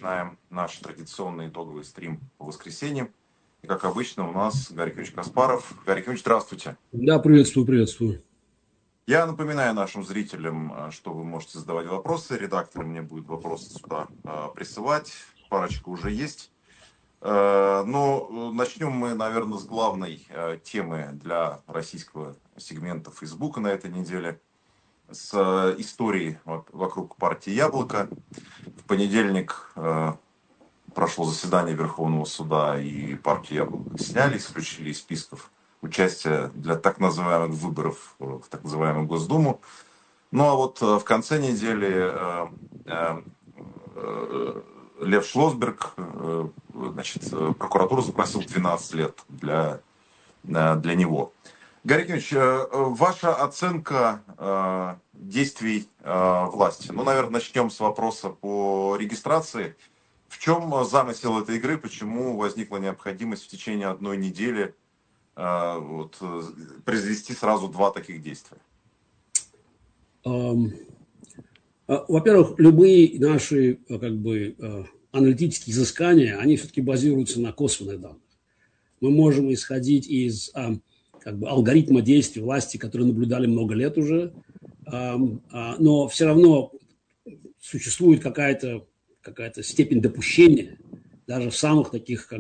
начинаем наш традиционный итоговый стрим по воскресеньям. И, как обычно, у нас Гарик Ильич Каспаров. Гарик Ильич, здравствуйте. Да, приветствую. Я напоминаю нашим зрителям, что вы можете задавать вопросы. Редактор мне будет вопросы сюда присылать. Парочка уже есть. Но начнем мы, наверное, с главной темы для российского сегмента Фейсбука на этой неделе. С истории вокруг партии «Яблоко». В понедельник прошло заседание Верховного суда, и партию «Яблоко» сняли, исключили из списков участия для так называемых выборов в так называемую Госдуму. Ну а вот в конце недели Лев Шлосберг, прокуратура запросила 12 лет для него. Гарик Ильич, ваша оценка действий власти. Наверное, начнем с вопроса по регистрации. В чем замысел этой игры? Почему возникла необходимость в течение одной недели произвести сразу два таких действия? Во-первых, любые наши аналитические изыскания, они все-таки базируются на косвенных данных. Мы можем исходить из алгоритма действий власти, которые наблюдали много лет уже, но все равно существует какая-то степень допущения даже в самых таких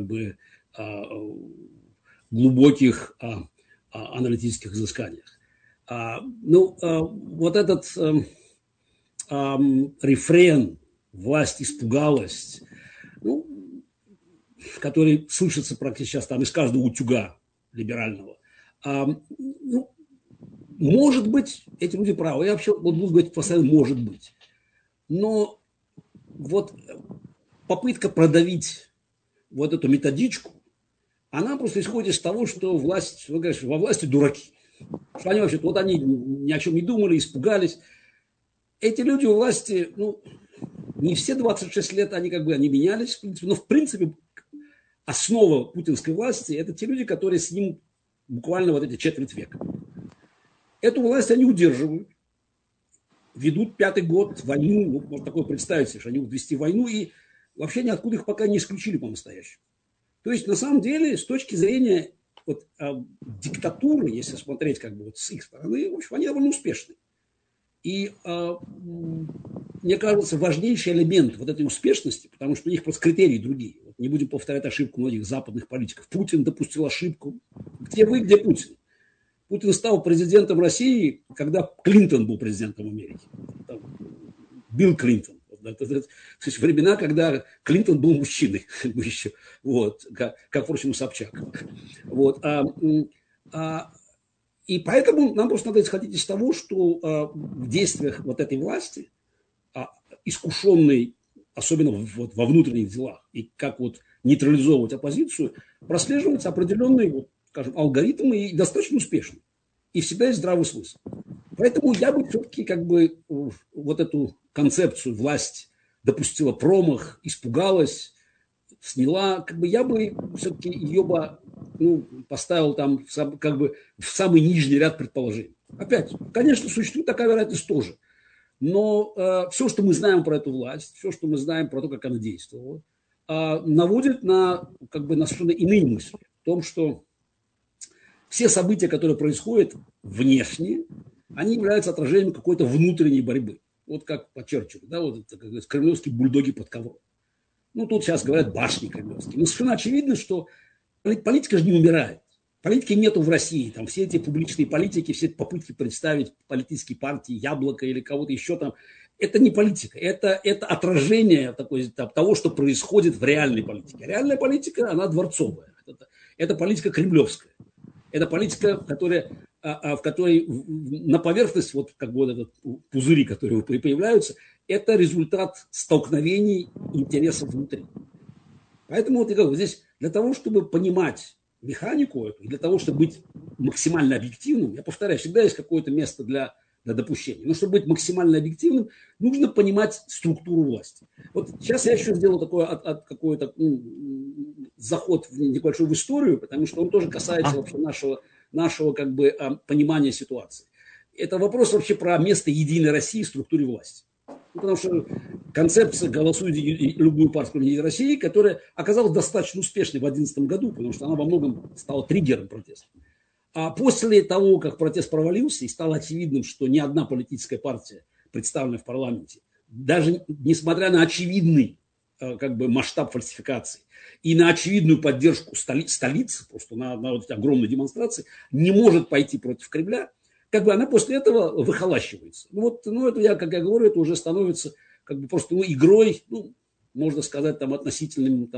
глубоких аналитических изысканиях. Вот этот рефрен «власть испугалась», который слышится практически сейчас из каждого утюга либерального, может быть, эти люди правы. Я вообще буду говорить постоянно «может быть». Но вот попытка продавить вот эту методичку, она просто исходит из того, что во власти дураки. Что они вообще, они ни о чем не думали, испугались. Эти люди у власти, не все 26 лет они менялись, в принципе, но в принципе основа путинской власти – это те люди, которые с ним буквально эти четверть века. Эту власть они удерживают, ведут 5-й год войну, можно такое представить себе, что они будут вести войну, и вообще ниоткуда их пока не исключили по-настоящему. То есть, на самом деле, с точки зрения диктатуры, если смотреть с их стороны, в общем, они довольно успешны. И мне кажется, важнейший элемент этой успешности, потому что у них просто критерии другие. Не будем повторять ошибку многих западных политиков. Путин допустил ошибку. Где вы, где Путин? Путин стал президентом России, когда Клинтон был президентом Америки. Билл Клинтон. То есть времена, когда Клинтон был мужчиной еще. Как, впрочем, Собчак. И поэтому нам просто надо исходить из того, что в действиях этой власти, искушенной, особенно во внутренних делах, и как нейтрализовывать оппозицию, прослеживаются определенные, алгоритмы и достаточно успешно. И всегда есть здравый смысл. Поэтому я бы все-таки эту концепцию власть допустила промах, испугалась, сняла, я бы все-таки ее поставил там в самый нижний ряд предположений. Опять, конечно, существует такая вероятность тоже. Но все, что мы знаем про эту власть, все, что мы знаем про то, как она действовала, наводит на совершенно иные мысли. В том, что все события, которые происходят внешне, они являются отражением какой-то внутренней борьбы. Как по Черчиллю, кремлевские бульдоги под ковром. Тут сейчас говорят башни кремлевские. Но совершенно очевидно, что политика же не умирает. Политики нету в России. Там все эти публичные политики, все эти попытки представить политические партии, Яблоко или кого-то еще там, это не политика. Это отражение того, что происходит в реальной политике. Реальная политика, она дворцовая. Это политика кремлевская. Это политика, в которой на поверхность, этот пузыри, которые появляются, это результат столкновений интересов внутри. Поэтому здесь для того, чтобы понимать механику эту, для того, чтобы быть максимально объективным, я повторяю, всегда есть какое-то место для допущения. Но чтобы быть максимально объективным, нужно понимать структуру власти. Сейчас я еще сделал такой какой-то заход небольшой в историю, потому что он тоже касается вообще нашего понимания ситуации. Это вопрос вообще про место Единой России в структуре власти. Ну, потому что концепция «голосуйте любую партию Единой России», которая оказалась достаточно успешной в 2011 году, потому что она во многом стала триггером протеста. А после того, как протест провалился и стало очевидным, что ни одна политическая партия, представленная в парламенте, даже несмотря на очевидный как бы масштаб фальсификаций и на очевидную поддержку столицы, просто на вот эти огромные демонстрации, не может пойти против Кремля, как бы она после этого выхолащивается. Это я, как я говорю, это уже становится как бы просто игрой, можно сказать, там, относительно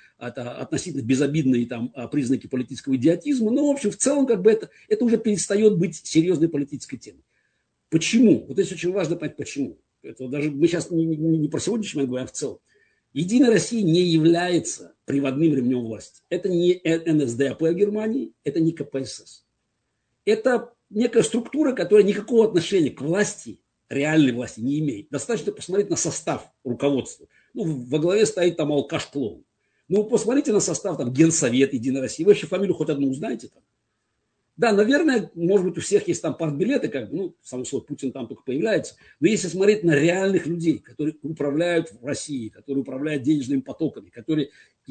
безобидные там, признаки политического идиотизма. Но, в общем, в целом, как бы это уже перестает быть серьезной политической темой. Почему? Вот здесь очень важно понять, почему. Это даже мы сейчас не про сегодняшний момент говорим, а в целом. Единая Россия не является приводным ремнем власти. Это не НСДАП в Германии, это не КПСС. Это некая структура, которая никакого отношения к власти, реальной власти, не имеет. Достаточно посмотреть на состав руководства. Во главе стоит там алкаш-клоун. Посмотрите на состав там Генсовет Единой России. Вы вообще фамилию хоть одну узнаете там? Да, наверное, может быть, у всех есть там партбилеты, само собой, Путин там только появляется. Но если смотреть на реальных людей, которые управляют в России, которые управляют денежными потоками, которые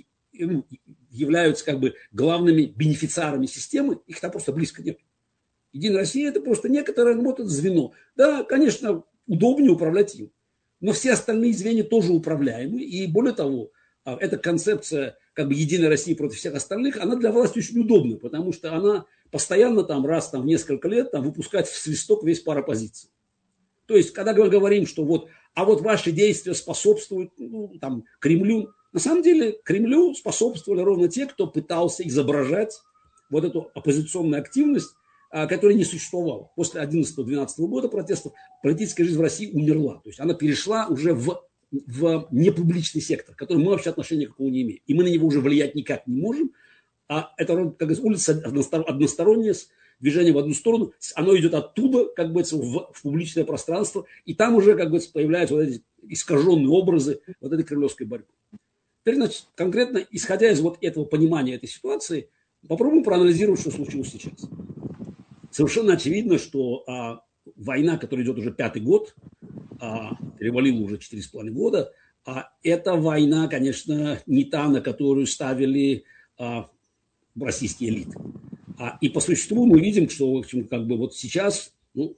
являются как бы главными бенефициарами системы, их там просто близко нет. Единая Россия – это просто некоторое звено. Да, конечно, удобнее управлять им. Но все остальные звенья тоже управляемы. И более того, эта концепция как бы Единой России против всех остальных, она для власти очень удобна, потому что она постоянно раз в несколько лет выпускает в свисток весь пар оппозиции. То есть, когда мы говорим, что вот ваши действия способствуют Кремлю, на самом деле Кремлю способствовали ровно те, кто пытался изображать вот эту оппозиционную активность, которая не существовала. После 11-12 года протестов политическая жизнь в России умерла. То есть она перешла уже в непубличный сектор, к которому мы вообще отношения никакого не имеем. И мы на него уже влиять никак не можем. А это, как говорится, улица односторонняя, движение в одну сторону, оно идет оттуда, как бы, в публичное пространство, и там уже, как бы, появляются вот эти искаженные образы вот этой кремлевской борьбы. Теперь, значит, конкретно, исходя из вот этого понимания этой ситуации, попробуем проанализировать, что случилось сейчас. Совершенно очевидно, что война, которая идет уже 5-й год, перевалила уже 4,5 года, эта война, конечно, не та, на которую ставили российские элиты. И по существу мы видим, что, в общем, как бы вот сейчас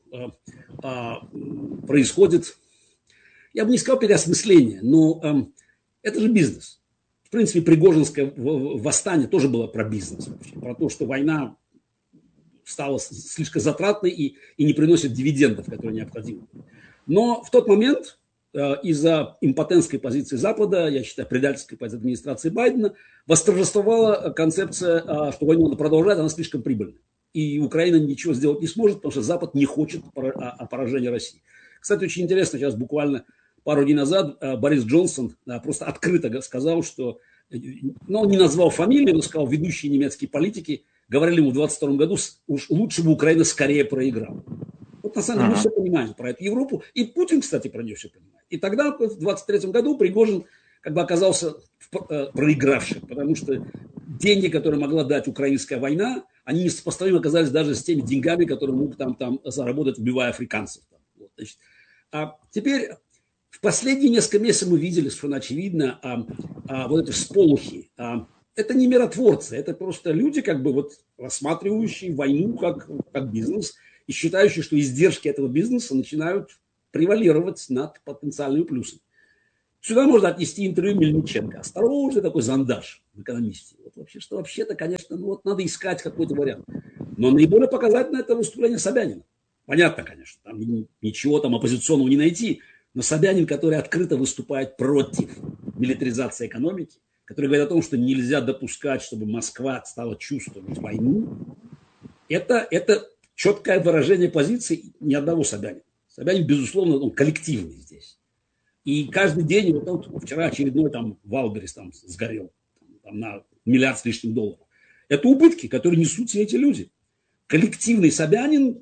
происходит, я бы не сказал переосмысление, но это же бизнес. В принципе, Пригожинское восстание тоже было про бизнес, вообще, про то, что война стала слишком затратной и не приносит дивидендов, которые необходимы. Но в тот момент из-за импотентской позиции Запада, я считаю, предательской позиции администрации Байдена, восторжествовала концепция, что войну надо продолжать, она слишком прибыльна. И Украина ничего сделать не сможет, потому что Запад не хочет поражения России. Кстати, очень интересно, сейчас буквально пару дней назад Борис Джонсон просто открыто сказал, что, он не назвал фамилию, но сказал, ведущие немецкие политики говорили ему в 2022 году, уж лучше бы Украина скорее проиграла. Вот на самом деле мы все понимаем про эту Европу. И Путин, кстати, про нее все понимает. И тогда, в 2023 году, Пригожин как бы оказался проигравшим, потому что деньги, которые могла дать украинская война, они несопоставимо оказались даже с теми деньгами, которые мог там заработать, убивая африканцев. Вот, значит. Теперь в последние несколько месяцев мы видели, совершенно очевидно, вот эти всполохи. Это не миротворцы, это просто люди, как бы вот рассматривающие войну как бизнес и считающие, что издержки этого бизнеса начинают превалировать над потенциальными плюсами. Сюда можно отнести интервью Мельниченко. Осторожный такой зондаж в «Экономисте». Вот вообще-то, конечно, надо искать какой-то вариант. Но наиболее показательно это выступление Собянина. Понятно, конечно, там ничего там оппозиционного не найти, но Собянин, который открыто выступает против милитаризации экономики, который говорит о том, что нельзя допускать, чтобы Москва стала чувствовать войну, это четкое выражение позиции ни одного Собянина. Собянин, безусловно, он коллективный здесь. И каждый день, вот вчера очередной Валберес сгорел на $1 миллиард с лишним долларов. Это убытки, которые несут все эти люди. Коллективный Собянин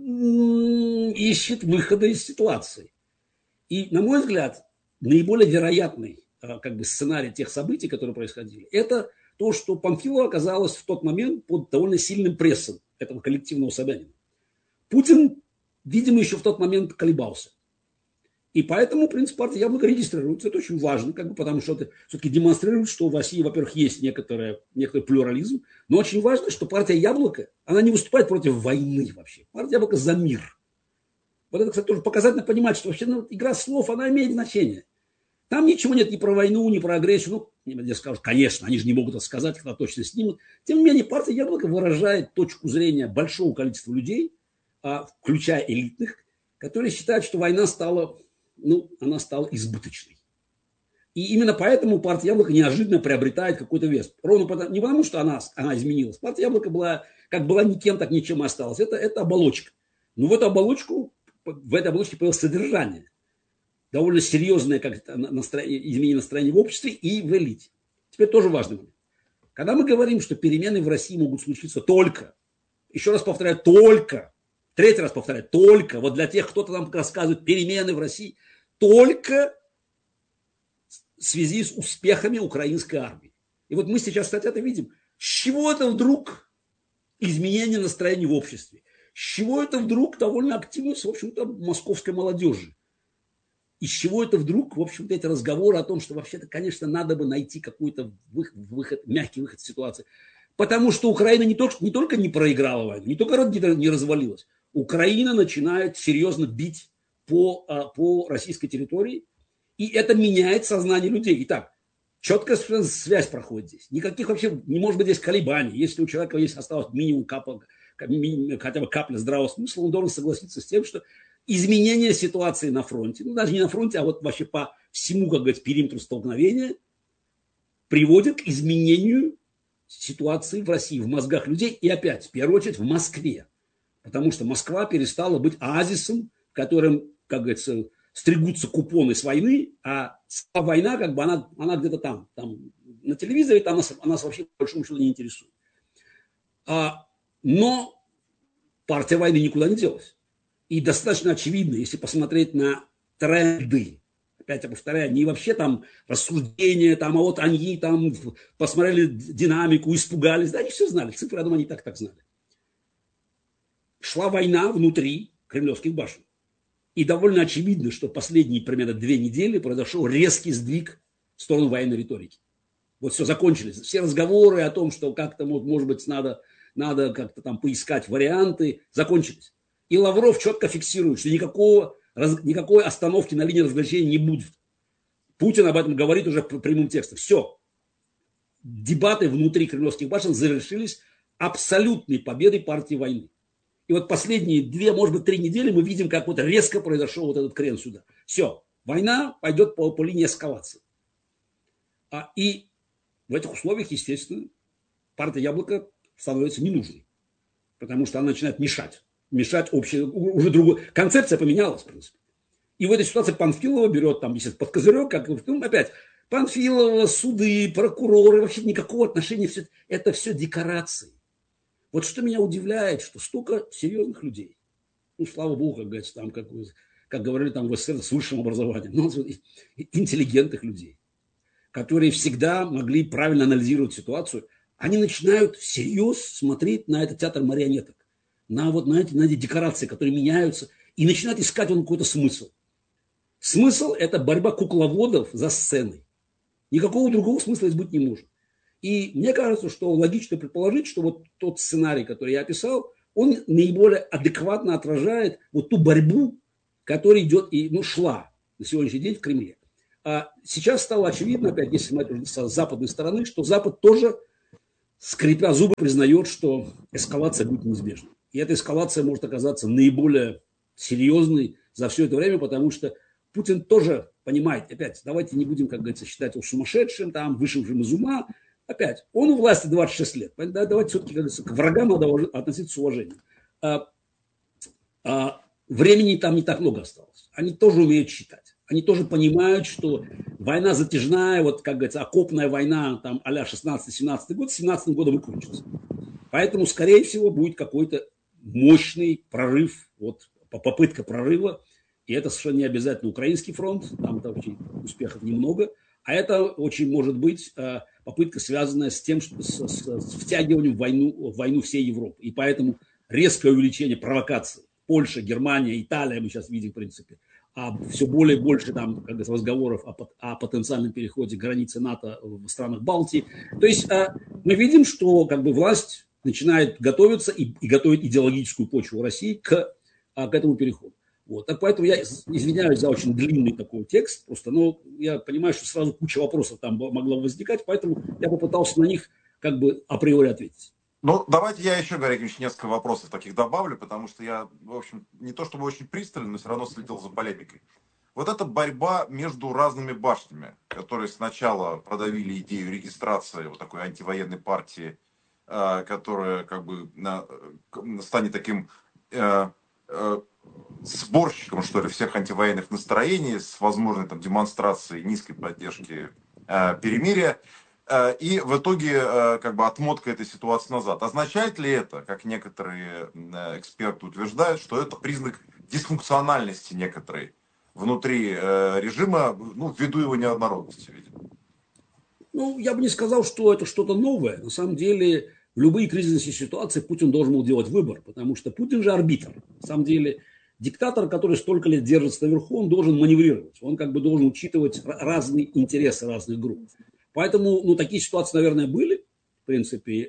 ищет выхода из ситуации. И, на мой взгляд, наиболее вероятный сценарий тех событий, которые происходили, это то, что Памфилова оказалась в тот момент под довольно сильным прессом этого коллективного Собянина. Путин, видимо, еще в тот момент колебался. И поэтому, в принципе, партия Яблоко регистрируется. Это очень важно, потому что это все-таки демонстрирует, что в России, во-первых, есть некоторый плюрализм, но очень важно, что партия Яблоко, она не выступает против войны вообще. Партия Яблоко за мир. Вот это, кстати, тоже показательно понимать, что вообще игра слов, она имеет значение. Там ничего нет ни про войну, ни про агрессию. Мне скажут, конечно, они же не могут это сказать, когда точно снимут. Тем не менее, партия Яблоко выражает точку зрения большого количества людей, включая элитных, которые считают, что война стала, она стала избыточной. И именно поэтому партия Яблоко неожиданно приобретает какой-то вес. Ровно не потому, что она изменилась. Партия Яблоко была никем, так ничем и осталась. Это оболочка. Но в этой оболочке появилось содержание. Довольно серьезное изменение настроения в обществе и в элите. Теперь тоже важный момент. Когда мы говорим, что перемены в России могут случиться только, еще раз повторяю, третий раз повторяю, только, вот для тех, кто-то нам рассказывает, перемены в России, только в связи с успехами украинской армии. И вот мы сейчас, кстати, это видим. С чего это вдруг изменение настроения в обществе? С чего это вдруг довольно активность, в общем-то, московской молодежи? Из чего это вдруг, в общем-то, эти разговоры о том, что вообще-то, конечно, надо бы найти какой-то мягкий выход из ситуации. Потому что Украина не только не проиграла войну, не только не развалилась. Украина начинает серьезно бить по российской территории, и это меняет сознание людей. Итак, четкая связь проходит здесь. Никаких вообще не может быть здесь колебаний. Если у человека осталось хотя бы капля здравого смысла, он должен согласиться с тем, что изменение ситуации на фронте, даже не на фронте, а вот вообще по всему, как говорится, периметру столкновения, приводит к изменению ситуации в России, в мозгах людей, и опять, в первую очередь, в Москве. Потому что Москва перестала быть оазисом, в котором, как говорится, стригутся купоны с войны, а война, она где-то там на телевизоре, там нас вообще, по большому счету, не интересует. Но партия войны никуда не делась. И достаточно очевидно, если посмотреть на тренды, опять я повторяю, не вообще там рассуждения, а вот они там посмотрели динамику, испугались, да, они все знали, цифры, я думаю, они так знали. Шла война внутри кремлевских башен. И довольно очевидно, что последние примерно 2 недели произошел резкий сдвиг в сторону военной риторики. Вот все, закончились. Все разговоры о том, что как-то, может быть, надо как-то там поискать варианты, закончились. И Лавров четко фиксирует, что никакой остановки на линии разграничения не будет. Путин об этом говорит уже прямым текстом. Все. Дебаты внутри кремлевских башен завершились абсолютной победой партии войны. И вот последние 2, может быть, 3 недели мы видим, как вот резко произошел вот этот крен сюда. Все. Война пойдет по линии эскалации. И в этих условиях, естественно, партия Яблоко становится ненужной. Потому что она начинает мешать общее, уже другую. Концепция поменялась, в принципе. И в этой ситуации Панфилова берет там, если под козырек, опять, Панфилова, суды, прокуроры, вообще никакого отношения, это все декорации. Вот что меня удивляет, что столько серьезных людей, слава богу, как говорится, там, как говорили там в СССР, с высшим образованием, интеллигентных людей, которые всегда могли правильно анализировать ситуацию, они начинают всерьез смотреть на этот театр марионеток, на эти декорации, которые меняются, и начинают искать какой-то смысл. Смысл – это борьба кукловодов за сценой. Никакого другого смысла здесь быть не может. И мне кажется, что логично предположить, что вот тот сценарий, который я описал, он наиболее адекватно отражает вот ту борьбу, которая идет и шла на сегодняшний день в Кремле. А сейчас стало очевидно, опять, если смотреть с западной стороны, что Запад тоже, скрипя зубы, признает, что эскалация будет неизбежна. И эта эскалация может оказаться наиболее серьезной за все это время, потому что Путин тоже понимает, опять, давайте не будем, как говорится, считать его сумасшедшим, вышедшим из ума. Опять, он у власти 26 лет. Давайте все-таки, как говорится, к врагам надо относиться с уважением. Времени там не так много осталось. Они тоже умеют считать. Они тоже понимают, что война затяжная, вот, как говорится, окопная война, там, а-ля 16-17 год, с 17 годом и кончится. Поэтому, скорее всего, будет какой-то мощный прорыв, вот, попытка прорыва. И это совершенно не обязательно украинский фронт, там вообще успехов немного. А это очень может быть попытка, связанная с тем, что с втягиванием в войну всей Европы. И поэтому резкое увеличение провокаций. Польша, Германия, Италия, мы сейчас видим, в принципе, а все более и больше там, как говорится, разговоров о потенциальном переходе границы НАТО в странах Балтии. То есть мы видим, что как бы власть начинает готовиться и готовит идеологическую почву России к этому переходу. Вот. Так поэтому я извиняюсь за очень длинный такой текст, просто, но я понимаю, что сразу куча вопросов там могла возникать, поэтому я попытался на них как бы априори ответить. Ну, давайте я еще, Гарри Якимович, несколько вопросов таких добавлю, потому что я, в общем, не то чтобы очень пристально, но все равно следил за полемикой. Вот эта борьба между разными башнями, которые сначала продавили идею регистрации вот такой антивоенной партии, которая как бы станет таким сборщиком, что ли, всех антивоенных настроений с возможной там демонстрацией низкой поддержки перемирия. И в итоге как бы отмотка этой ситуации назад. Означает ли это, как некоторые эксперты утверждают, что это признак дисфункциональности некоторой внутри режима, ну, ввиду его неоднородности, видимо? Ну, я бы не сказал, что это что-то новое. На самом деле, в любые кризисные ситуации Путин должен был делать выбор, потому что Путин же арбитр. На самом деле, диктатор, который столько лет держится наверху, он должен маневрировать. Он как бы должен учитывать разные интересы разных групп. Поэтому, ну, такие ситуации, наверное, были, в принципе.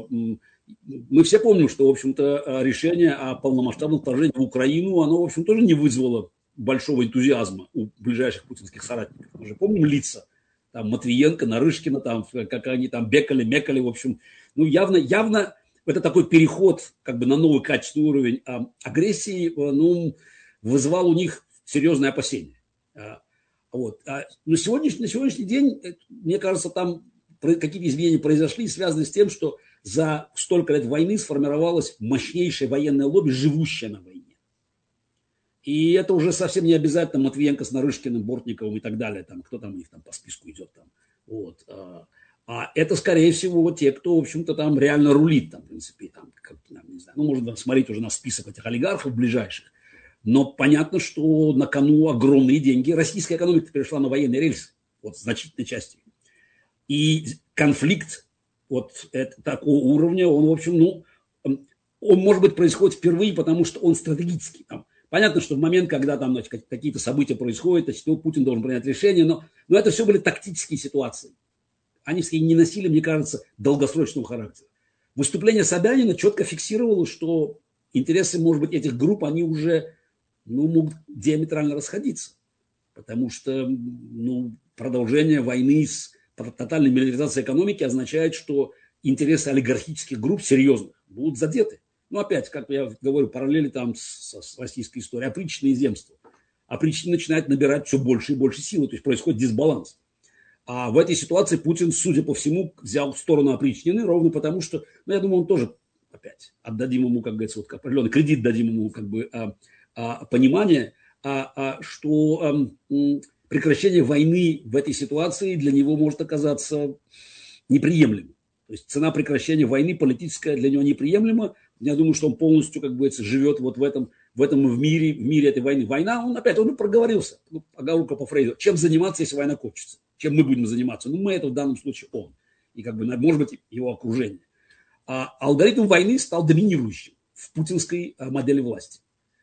Мы все помним, что, в общем-то, решение о полномасштабном вторжении в Украину, оно, в общем, тоже не вызвало большого энтузиазма у ближайших путинских соратников. Мы же помним лица. Там Матвиенко, Нарышкина, там, как они там бекали, мекали, в общем. Ну, явно это такой переход как бы на новый качественный уровень агрессии, ну, вызывал у них серьезные опасения. Вот. На сегодняшний день, мне кажется, там какие-то изменения произошли, связанные с тем, что за столько лет войны сформировалось мощнейшее военное лобби, живущее на войне. И это уже совсем не обязательно Матвиенко с Нарышкиным, Бортниковым и так далее, там, кто там у них там по списку идет. Там. Вот. А это, скорее всего, те, кто, в общем-то, там реально рулит, там, в принципе, там, не знаю, ну, можно смотреть уже на список этих олигархов ближайших. Но понятно, что на кону огромные деньги. Российская экономика перешла на военные рельсы, вот, в значительной части. И конфликт вот такого уровня, он, в общем, ну, он, может быть, происходит впервые, потому что он стратегический. Там. Понятно, что в момент, когда там, значит, какие-то события происходят, значит, Путин должен принять решение, но это все были тактические ситуации. Они не носили, мне кажется, долгосрочного характера. Выступление Собянина четко фиксировало, что интересы, может быть, этих групп, они уже могут диаметрально расходиться. Потому что продолжение войны с тотальной милитаризацией экономики означает, что интересы олигархических групп серьезных будут задеты. Опять, как я говорю, параллели там с российской историей. Опричнины и земства. Опричнины начинают набирать все больше и больше силы. То есть происходит дисбаланс. А в этой ситуации Путин, судя по всему, взял в сторону опричнины, ровно потому что, я думаю, он тоже опять отдадим ему, как говорится, вот определенный кредит дадим ему, как бы, понимание, что прекращение войны в этой ситуации для него может оказаться неприемлемым. То есть цена прекращения войны политическая для него неприемлема. Я думаю, что он полностью, как говорится, живет вот в этом в мире этой войны. Война, он проговорился. Оговорка по Фрейду. Чем заниматься, если война кончится? Чем мы будем заниматься? Мы это в данном случае он. И, как бы, может быть, его окружение. Алгоритм войны стал доминирующим в путинской модели власти.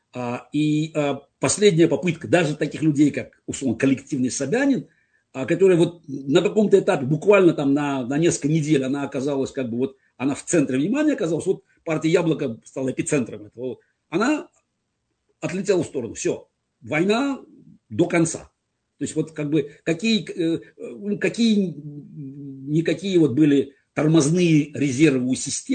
И последняя попытка даже таких людей, как, условно, коллективный Собянин, которая вот на каком-то этапе, буквально там на несколько недель, она оказалась, как бы, вот, она в центре внимания оказалась, вот партия «Яблоко» стала эпицентром этого, она отлетела в сторону. Все, война до конца. То есть вот как бы какие-никакие вот были тормозные резервы у системы,